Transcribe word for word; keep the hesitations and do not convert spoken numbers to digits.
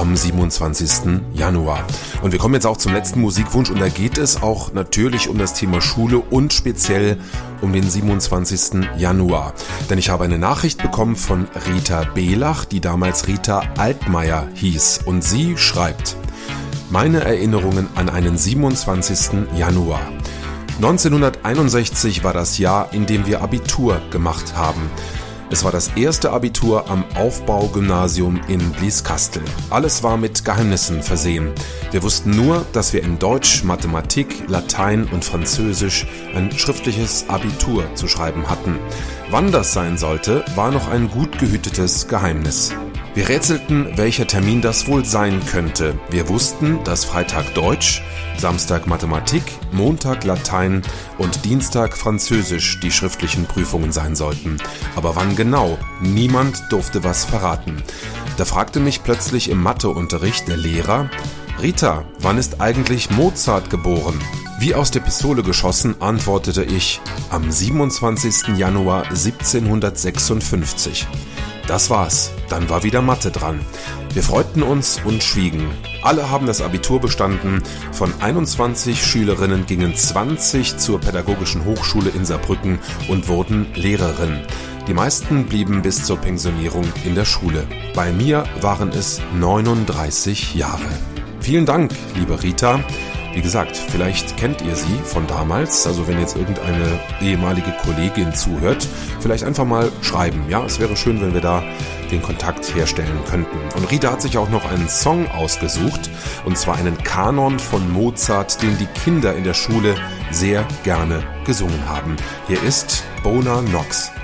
am siebenundzwanzigsten Januar. Und wir kommen jetzt auch zum letzten Musikwunsch und da geht es auch natürlich um das Thema Schule und speziell um den siebenundzwanzigsten Januar. Denn ich habe eine Nachricht bekommen von Rita Belach, die damals Rita Altmaier hieß. Und sie schreibt: Meine Erinnerungen an einen siebenundzwanzigsten Januar. neunzehnhunderteinundsechzig war das Jahr, in dem wir Abitur gemacht haben. Es war das erste Abitur am Aufbaugymnasium in Blieskastel. Alles war mit Geheimnissen versehen. Wir wussten nur, dass wir in Deutsch, Mathematik, Latein und Französisch ein schriftliches Abitur zu schreiben hatten. Wann das sein sollte, war noch ein gut gehütetes Geheimnis. Wir rätselten, welcher Termin das wohl sein könnte. Wir wussten, dass Freitag Deutsch, Samstag Mathematik, Montag Latein und Dienstag Französisch die schriftlichen Prüfungen sein sollten. Aber wann genau? Niemand durfte was verraten. Da fragte mich plötzlich im Matheunterricht der Lehrer: Rita, wann ist eigentlich Mozart geboren? Wie aus der Pistole geschossen antwortete ich: am siebenundzwanzigsten Januar siebzehnhundertsechsundfünfzig. Das war's, dann war wieder Mathe dran. Wir freuten uns und schwiegen. Alle haben das Abitur bestanden. Von einundzwanzig Schülerinnen gingen zwanzig zur Pädagogischen Hochschule in Saarbrücken und wurden Lehrerinnen. Die meisten blieben bis zur Pensionierung in der Schule. Bei mir waren es neununddreißig Jahre. Vielen Dank, liebe Rita. Wie gesagt, vielleicht kennt ihr sie von damals, also wenn jetzt irgendeine ehemalige Kollegin zuhört, vielleicht einfach mal schreiben. Ja, es wäre schön, wenn wir da den Kontakt herstellen könnten. Und Rita hat sich auch noch einen Song ausgesucht, und zwar einen Kanon von Mozart, den die Kinder in der Schule sehr gerne gesungen haben. Hier ist Bona Nox.